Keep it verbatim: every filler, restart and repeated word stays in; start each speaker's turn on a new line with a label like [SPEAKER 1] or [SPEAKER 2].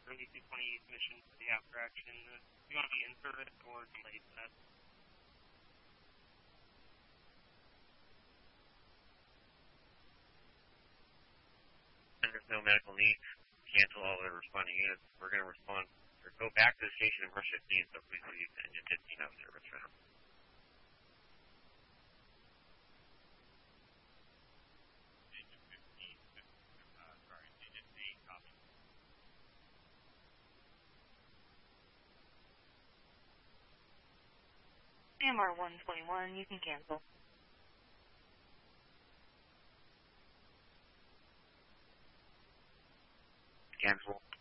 [SPEAKER 1] early two twenty-eight mission for the after action. Uh, do you want to be in service or delayed for that?
[SPEAKER 2] And there's no medical needs. Cancel all the responding units. We're going to respond or go back to the station and rush fifteen, so please leave engine fifteen out of service for now.
[SPEAKER 3] Engine fifteen, uh, sorry, engine eight, copy.
[SPEAKER 4] M R one twenty-one, you can cancel.
[SPEAKER 2] Cancel.